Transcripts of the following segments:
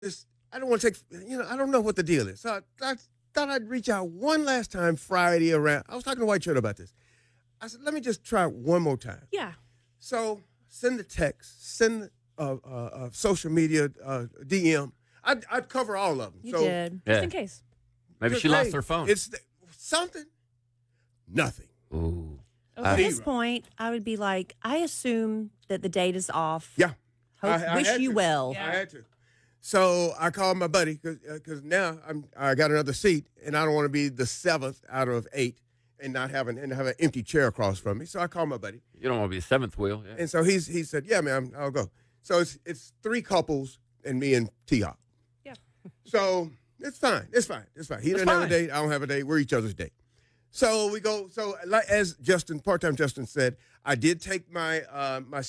This I don't want to take. I don't know what the deal is. So I thought I'd reach out one last time Friday around. I was talking to White Shirt about this. I said, let me just try one more time. Yeah. So send the text, send social media DM. I'd cover all of them. You did. Just in case. Maybe she lost her phone. It's something. Nothing. Ooh. At Zero. this point, I would be like, I assume that the date is off. Yeah. Wish had you to. well. Yeah. I had to. So I called my buddy because now I got another seat and I don't want to be the 7th out of 8 and not have an empty chair across from me. So I called my buddy. You don't want to be the seventh wheel. Yeah. And so he said, yeah, man, I'll go. So it's 3 couples and me and T-Hop. Yeah. So it's fine. It's fine. He doesn't have a date. I don't have a date. We're each other's date. So we go. So like, as part-time Justin said, I did take my my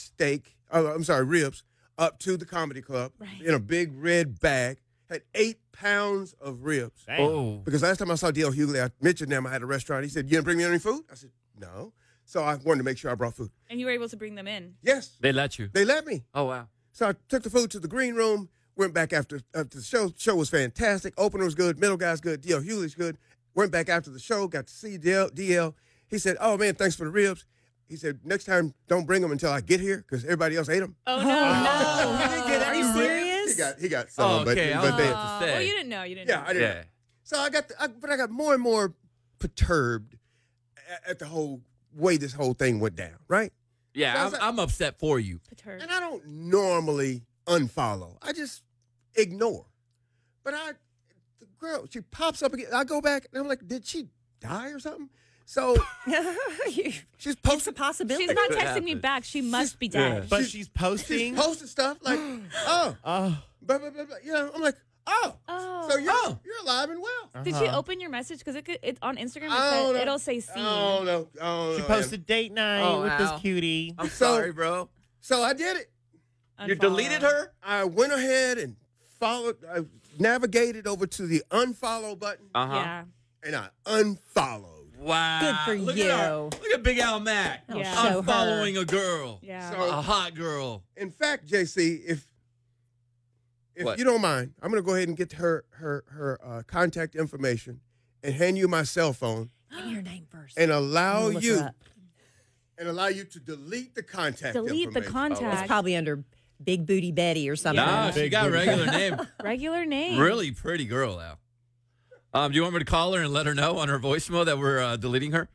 ribs up to the comedy club in a big red bag. Had 8 pounds of ribs. Oh. Because last time I saw D.L. Hughley, I mentioned him. I had a restaurant. He said, "You didn't bring me any food?" I said, "No." So I wanted to make sure I brought food. And you were able to bring them in. Yes, They let you. they let me. Oh, wow. So I took the food to the green room. Went back after the show. Show was fantastic. Opener was good. Middle guy's good. D.L. Hughley's good. Went back after the show. Got to see DL. He said, "Oh man, thanks for the ribs." He said, "Next time, don't bring them until I get here because everybody else ate them." Oh, no. No. Are you serious? He got some, Oh, okay. but they. to say. Well, you didn't know. You didn't Yeah, know. I didn't. Yeah. So I got more and more perturbed at the whole way this whole thing went down. Right. Yeah, So I'm upset for you. Perturbed. And I don't normally unfollow. I just ignore. But the girl, she pops up again. I go back and I'm like, did she die or something? So she's It's posting. a possibility. She's not Could texting happen. me back. She must be dead. But She's- she's posting. She's posting stuff like, oh, blah, blah, blah, blah. I'm like, oh, Oh. so you're alive and well. Did she open your message? Because it on Instagram, I don't know. it'll say seen. Oh no, oh, She no, posted date night Oh, with wow. this cutie. I'm So- sorry, bro. So I did it. You Unfollow. deleted her? I went ahead and followed. I navigated over to the unfollow button, Uh-huh. Yeah. and I unfollowed. Wow. Good for Look you. Look at Big Al Mac. Oh, Yeah. show I'm her. following a girl. Yeah. So- A hot girl. In fact, JC, if What? you don't mind, I'm going to go ahead and get her contact information and hand you my cell phone Give me your name first. and I'm allow gonna look her you up. to delete the contact Delete the information. It's contact. probably under Big Booty Betty or something. Nah, she got a regular name. Regular name. Really pretty girl, Al. Do you want me to call her and let her know on her voicemail that we're deleting her?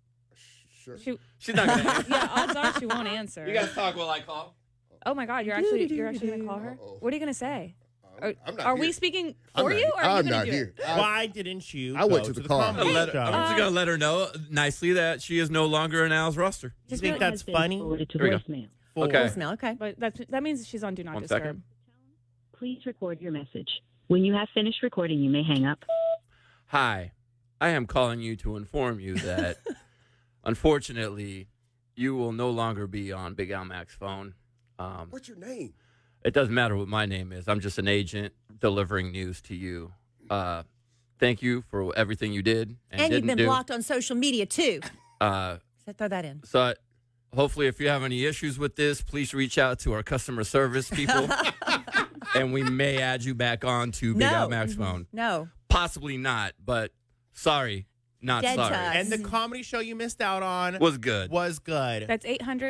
Sure. She's not going to. Yeah, odds are she won't answer. You guys talk while I call. Oh my God, you're actually gonna call her? Uh-oh. What are you gonna say? I'm not Are here. we speaking I'm for not you, here. or are you I'm gonna not do here. it? Why didn't you? I went go to the car. comedy I'm just show? going to let her know nicely that she is no longer in Al's roster. You Just think be- that's funny? Forwarded to Here we go. voicemail. Okay. Voicemail, okay. But that means she's on Do Not One Disturb. second. Please record your message. When you have finished recording, you may hang up. Hi, I am calling you to inform you that, unfortunately, you will no longer be on Big Al Mac's phone. What's your name? It doesn't matter what my name is. I'm just an agent delivering news to you. Thank you for everything you did and And you've didn't been do. blocked on social media, too. Uh, So throw that in. so hopefully, if you have any issues with this, please reach out to our customer service people, and we may add you back on to Big No. Al Mac's phone. No. Possibly not, but sorry, not Dead to sorry. us. And the comedy show you missed out on Was good. was good. That's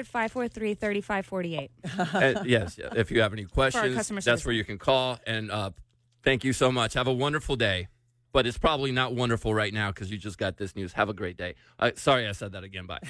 800-543-3548. Yes, if you have any questions, customer that's service where you can call. And thank you so much. Have a wonderful day. But it's probably not wonderful right now because you just got this news. Have a great day. Sorry I said that again. Bye.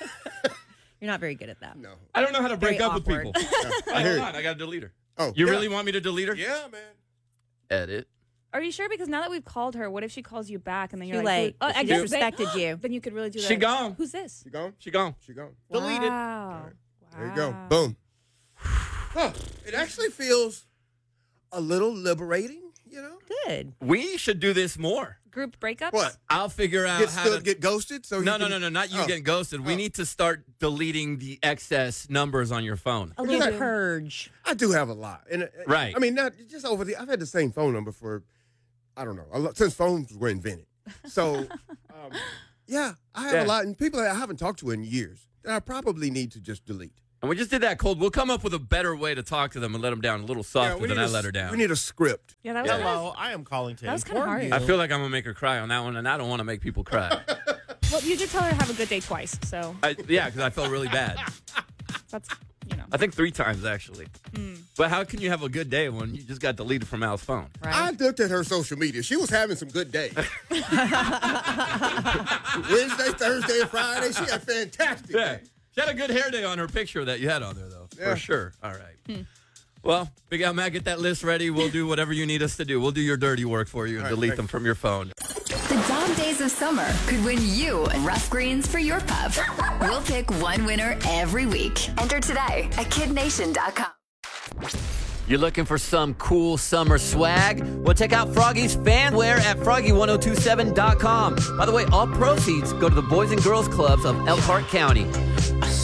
You're not very good at that. No. I don't know how to break Very up awkward. with people. I hear Hold you. on, I got to delete her. Oh, You yeah. really want me to delete her? Yeah, man. Edit. Are you sure? Because now that we've called her, what if she calls you back and then you're Too like, late. "Who- She I guess they- disrespected you. Then you could really do that. She gone. Who's this? She gone? She gone. She gone. Delete it. Wow. There you go. Wow. Boom. Huh. It actually feels a little liberating, you know? Good. We should do this more. Group breakups? What? I'll figure out how to Get ghosted? So No, you no, can- no, not you Oh. getting ghosted. We Oh. need to start deleting the excess numbers on your phone. A little Because I- purge. I do have a lot. And Right. I mean, not just over the. I've had the same phone number for, I don't know, since phones were invented. So, yeah, I have Yeah. a lot, and people that I haven't talked to in years that I probably need to just delete. And we just did that cold. We'll come up with a better way to talk to them and let them down a little softer we than need I a- let her down. We need a script. Yeah, that was Hello, I am calling to That was kinda inform hard. you. I feel like I'm going to make her cry on that one, and I don't want to make people cry. Well, you did tell her to have a good day twice, so Yeah, because I felt really bad. that's, I think 3 times, actually. But how can you have a good day when you just got deleted from Al's phone? I looked at her social media. She was having some good days. Wednesday, Thursday, and Friday. She had fantastic Yeah. days. She had a good hair day on her picture that you had on there, though. Yeah. For sure. All right. Well, Big Al Matt, get that list ready. We'll do whatever you need us to do. We'll do your dirty work for you and All right, delete thanks. them from your phone. The dog days of summer could win you rough greens for your pup. We'll pick one winner every week. Enter today at kidnation.com. You're looking for some cool summer swag? Well, check out Froggy's Fanwear at froggy1027.com. By the way, all proceeds go to the Boys and Girls Clubs of Elkhart County.